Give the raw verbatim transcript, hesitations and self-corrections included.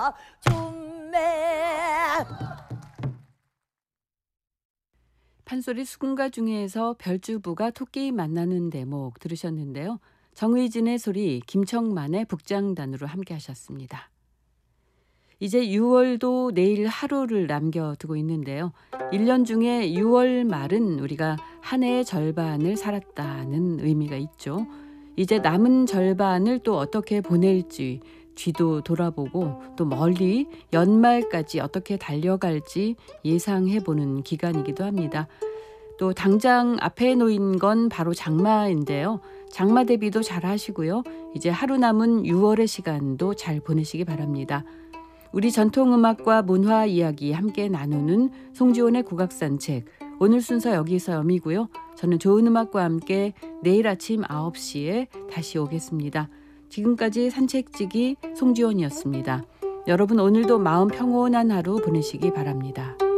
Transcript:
춤매. 판소리 수군가 중에서 별주부가 토끼 만나는 대목 들으셨는데요. 정의진의 소리, 김청만의 북장단으로 함께 하셨습니다. 이제 유월도 내일 하루를 남겨두고 있는데요. 일 년 중에 유월 말은 우리가 한 해의 절반을 살았다는 의미가 있죠. 이제 남은 절반을 또 어떻게 보낼지 뒤도 돌아보고 또 멀리 연말까지 어떻게 달려갈지 예상해보는 기간이기도 합니다. 또 당장 앞에 놓인 건 바로 장마인데요. 장마 대비도 잘 하시고요. 이제 하루 남은 유월의 시간도 잘 보내시기 바랍니다. 우리 전통음악과 문화 이야기 함께 나누는 송지온의 국악산책. 오늘 순서 여기서 여미고요. 저는 좋은 음악과 함께 내일 아침 아홉 시에 다시 오겠습니다. 지금까지 산책지기 송지온이었습니다. 여러분 오늘도 마음 평온한 하루 보내시기 바랍니다.